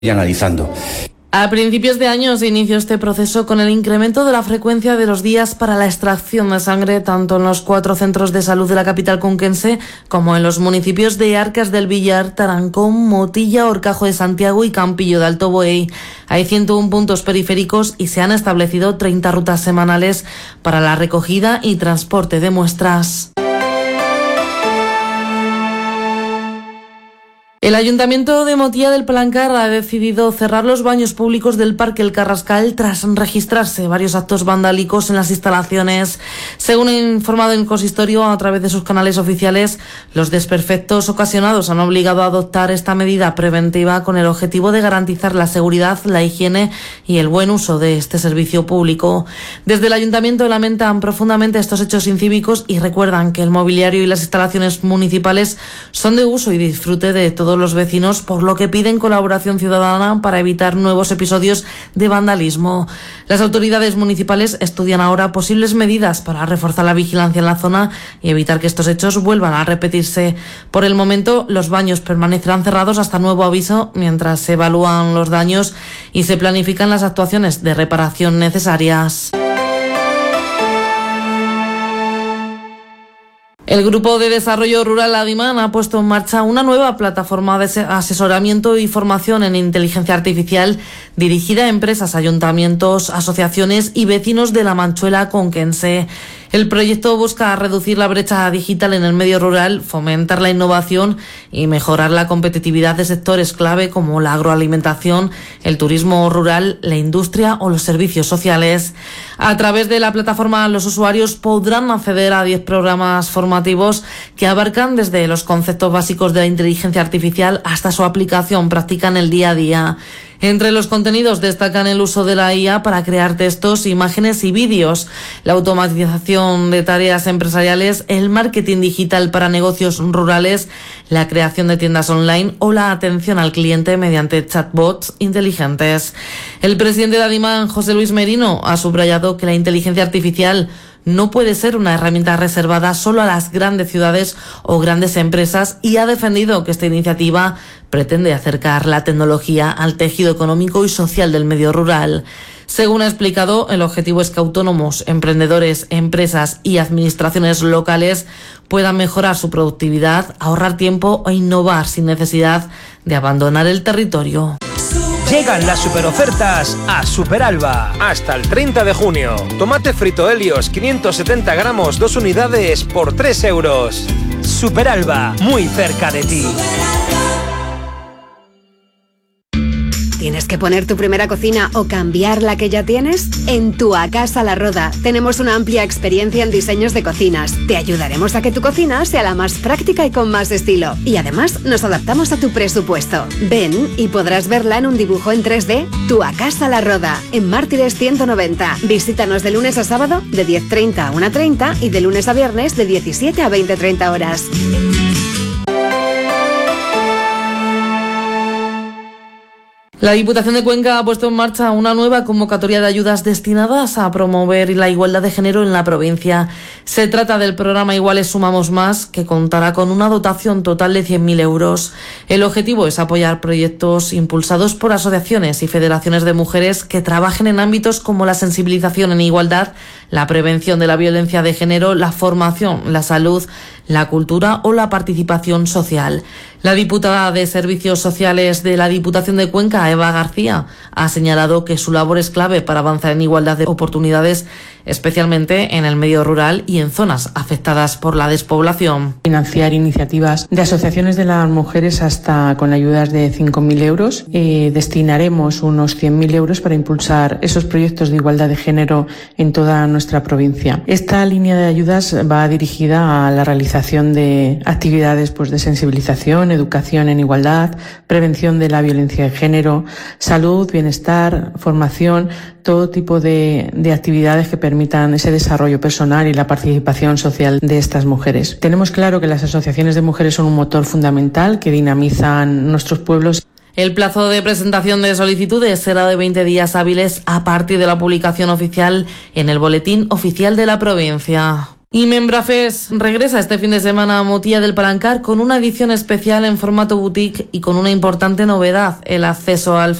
y analizando. A principios de año se inició este proceso con el incremento de la frecuencia de los días para la extracción de sangre tanto en los 4 centros de salud de la capital conquense como en los municipios de Arcas del Villar, Tarancón, Motilla, Horcajo de Santiago y Campillo de Alto Buey. Hay 101 puntos periféricos y se han establecido 30 rutas semanales para la recogida y transporte de muestras. El Ayuntamiento de Motilla del Palancar ha decidido cerrar los baños públicos del Parque El Carrascal tras registrarse varios actos vandálicos en las instalaciones. Según ha informado el consistorio a través de sus canales oficiales, los desperfectos ocasionados han obligado a adoptar esta medida preventiva con el objetivo de garantizar la seguridad, la higiene y el buen uso de este servicio público. Desde el Ayuntamiento lamentan profundamente estos hechos incívicos y recuerdan que el mobiliario y las instalaciones municipales son de uso y disfrute de todos los vecinos, por lo que piden colaboración ciudadana para evitar nuevos episodios de vandalismo. Las autoridades municipales estudian ahora posibles medidas para reforzar la vigilancia en la zona y evitar que estos hechos vuelvan a repetirse. Por el momento, los baños permanecerán cerrados hasta nuevo aviso mientras se evalúan los daños y se planifican las actuaciones de reparación necesarias. El Grupo de Desarrollo Rural Adiman ha puesto en marcha una nueva plataforma de asesoramiento y formación en inteligencia artificial dirigida a empresas, ayuntamientos, asociaciones y vecinos de la Manchuela conquense. El proyecto busca reducir la brecha digital en el medio rural, fomentar la innovación y mejorar la competitividad de sectores clave como la agroalimentación, el turismo rural, la industria o los servicios sociales. A través de la plataforma, los usuarios podrán acceder a 10 programas formativos que abarcan desde los conceptos básicos de la inteligencia artificial hasta su aplicación práctica en el día a día. Entre los contenidos destacan el uso de la IA para crear textos, imágenes y vídeos, la automatización de tareas empresariales, el marketing digital para negocios rurales, la creación de tiendas online o la atención al cliente mediante chatbots inteligentes. El presidente de Adiman, José Luis Merino, ha subrayado que la inteligencia artificial no puede ser una herramienta reservada solo a las grandes ciudades o grandes empresas y ha defendido que esta iniciativa pretende acercar la tecnología al tejido económico y social del medio rural. Según ha explicado, el objetivo es que autónomos, emprendedores, empresas y administraciones locales puedan mejorar su productividad, ahorrar tiempo e innovar sin necesidad de abandonar el territorio. Llegan las superofertas a Superalba. Hasta el 30 de junio. Tomate frito Helios, 570 gramos, 2 unidades por 3 euros. Superalba, muy cerca de ti. ¿Tienes que poner tu primera cocina o cambiar la que ya tienes? En Tua Casa La Roda tenemos una amplia experiencia en diseños de cocinas. Te ayudaremos a que tu cocina sea la más práctica y con más estilo. Y además nos adaptamos a tu presupuesto. Ven y podrás verla en un dibujo en 3D. Tua Casa La Roda, en Mártires 190. Visítanos de lunes a sábado de 10:30 a 1:30 y de lunes a viernes de 17 a 20:30 horas. La Diputación de Cuenca ha puesto en marcha una nueva convocatoria de ayudas destinadas a promover la igualdad de género en la provincia. Se trata del programa Iguales Sumamos Más, que contará con una dotación total de 100.000 euros. El objetivo es apoyar proyectos impulsados por asociaciones y federaciones de mujeres que trabajen en ámbitos como la sensibilización en igualdad, la prevención de la violencia de género, la formación, la salud, la cultura o la participación social. La diputada de Servicios Sociales de la Diputación de Cuenca, Eva García, ha señalado que su labor es clave para avanzar en igualdad de oportunidades, especialmente en el medio rural y en zonas afectadas por la despoblación. Financiar iniciativas de asociaciones de las mujeres hasta con ayudas de 5.000 euros. Destinaremos unos 100.000 euros para impulsar esos proyectos de igualdad de género en toda nuestra provincia. Esta línea de ayudas va dirigida a la realización de actividades de sensibilización, educación en igualdad, prevención de la violencia de género, salud, bienestar, formación, todo tipo de actividades que permitan ese desarrollo personal y la participación social de estas mujeres. Tenemos claro que las asociaciones de mujeres son un motor fundamental que dinamizan nuestros pueblos. El plazo de presentación de solicitudes será de 20 días hábiles a partir de la publicación oficial en el Boletín Oficial de la Provincia. Y Membrafest regresa este fin de semana a Motilla del Palancar con una edición especial en formato boutique y con una importante novedad, el acceso al